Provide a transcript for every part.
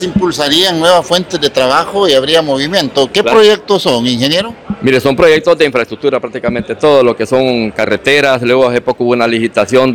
Impulsarían nuevas fuentes de trabajo y habría movimiento. ¿Qué Claro. proyectos son, ingeniero? Mire, son proyectos de infraestructura prácticamente todo, lo que son carreteras. Luego hace poco hubo una licitación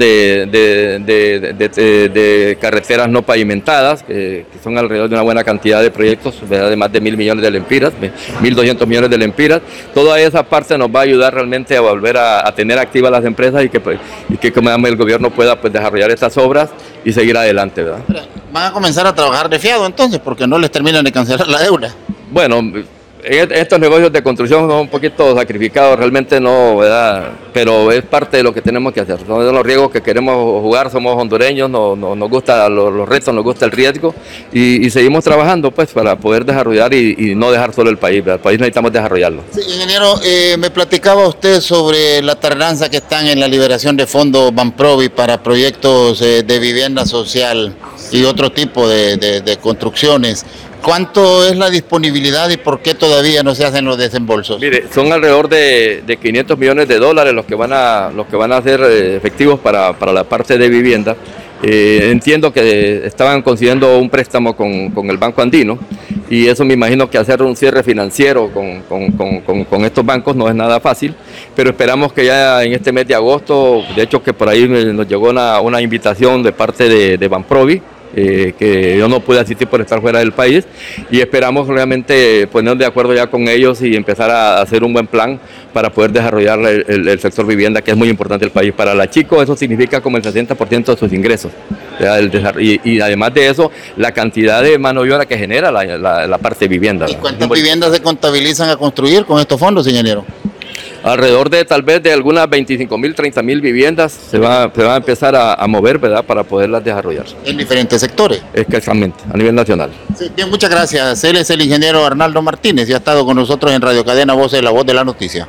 de carreteras no pavimentadas, que son alrededor de una buena cantidad de proyectos, ¿verdad? De más de 1.000 millones de lempiras, 1.200 millones de lempiras. Toda esa parte nos va a ayudar realmente a volver a tener activas las empresas y que como el gobierno pueda pues, desarrollar estas obras y seguir adelante, ¿verdad? Van a comenzar a trabajar de fiado entonces, porque no les terminan de cancelar la deuda. Bueno, estos negocios de construcción son un poquito sacrificados, realmente no, ¿verdad? Pero es parte de lo que tenemos que hacer. Son los riesgos que queremos jugar, somos hondureños, nos gustan los retos, nos gusta el riesgo y seguimos trabajando pues para poder desarrollar y no dejar solo el país, ¿verdad? El país necesitamos desarrollarlo. Sí, ingeniero, me platicaba usted sobre la tardanza que están en la liberación de fondos Banprovi para proyectos de vivienda social y otro tipo de construcciones. ¿Cuánto es la disponibilidad y por qué todavía no se hacen los desembolsos? Mire, son alrededor de 500 millones de dólares los que van a ser efectivos para la parte de vivienda. Entiendo que estaban consiguiendo un préstamo con el Banco Andino y eso me imagino que hacer un cierre financiero con estos bancos no es nada fácil, pero esperamos que ya en este mes de agosto, de hecho que por ahí nos llegó una invitación de parte de Banprovi, que yo no pude asistir por estar fuera del país y esperamos realmente ponernos de acuerdo ya con ellos y empezar a hacer un buen plan para poder desarrollar el sector vivienda, que es muy importante el país. Para la Chico eso significa como el 60% de sus ingresos, y además de eso la cantidad de mano de obra que genera la parte de vivienda. ¿Y cuántas viviendas se contabilizan a construir con estos fondos, ingeniero? Alrededor de tal vez de algunas 25.000, 30.000 viviendas se va a empezar a mover, ¿verdad? Para poderlas desarrollar. En diferentes sectores. Exactamente, a nivel nacional. Sí, bien, muchas gracias. Él es el ingeniero Arnaldo Martínez y ha estado con nosotros en Radio Cadena Voces, la voz de la noticia.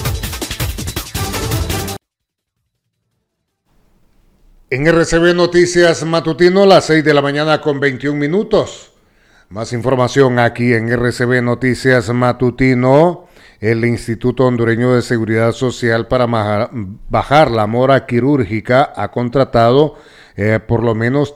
En RCB Noticias Matutino, las 6 de la mañana con 21 minutos. Más información aquí en RCB Noticias Matutino. El Instituto Hondureño de Seguridad Social para bajar la mora quirúrgica ha contratado por lo menos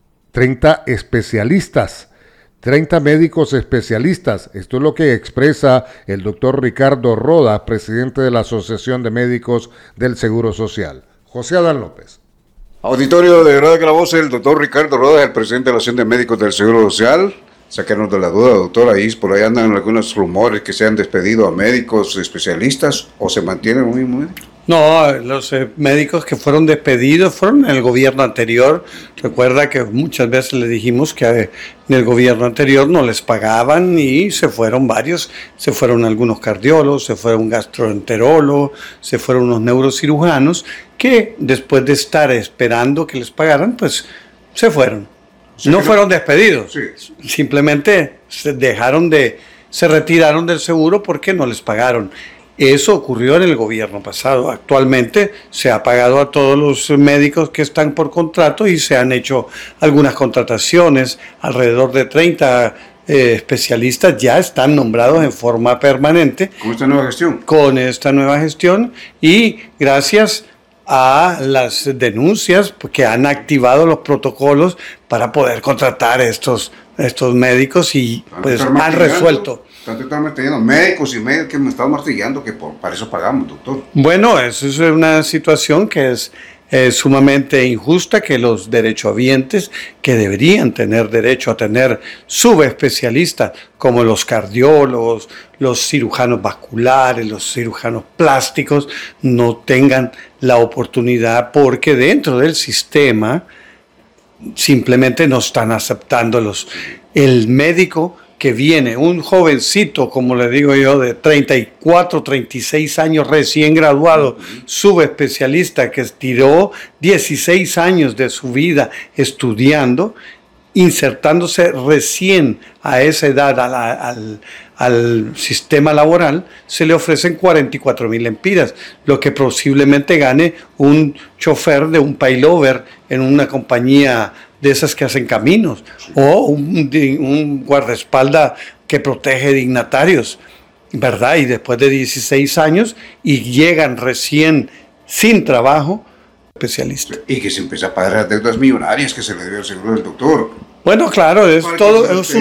30 especialistas, 30 médicos especialistas. Esto es lo que expresa el doctor Ricardo Rodas, presidente de la Asociación de Médicos del Seguro Social. José Adán López. Auditorio de Radio Voz, el doctor Ricardo Rodas, el presidente de la Asociación de Médicos del Seguro Social. Sacarnos de la duda, doctor, ahí por ahí andan algunos rumores que se han despedido a médicos especialistas o se mantienen muy médicos. No, los médicos que fueron despedidos fueron en el gobierno anterior. Recuerda que muchas veces le dijimos que en el gobierno anterior no les pagaban y se fueron varios. Se fueron algunos cardiólogos, se fueron un gastroenterólogo, se fueron unos neurocirujanos que después de estar esperando que les pagaran, pues se fueron. No fueron despedidos, sí. Simplemente se retiraron del seguro porque no les pagaron. Eso ocurrió en el gobierno pasado. Actualmente se ha pagado a todos los médicos que están por contrato y se han hecho algunas contrataciones. Alrededor de 30 especialistas ya están nombrados en forma permanente. ¿Con esta nueva gestión? Con esta nueva gestión y gracias a las denuncias que han activado los protocolos para poder contratar estos médicos y pues han resuelto. Están metiendo médicos y médicos que me están martillando que para eso pagamos, doctor. Bueno, eso es una situación que es sumamente injusta, que los derechohabientes que deberían tener derecho a tener subespecialistas como los cardiólogos, los cirujanos vasculares, los cirujanos plásticos, no tengan la oportunidad porque dentro del sistema simplemente no están aceptándolos. El médico que viene, un jovencito, como le digo yo, de 34, 36 años recién graduado, subespecialista, que tiró 16 años de su vida estudiando, insertándose recién a esa edad al sistema laboral, se le ofrecen 44,000 lempiras, lo que posiblemente gane un chofer de un paylover en una compañía de esas que hacen caminos, o un guardaespaldas que protege dignatarios, ¿verdad? Y después de 16 años y llegan recién sin trabajo, especialistas. Y que se empieza a pagar las deudas millonarias que se le debe al seguro del doctor. Bueno, claro, es Para que todo, se es un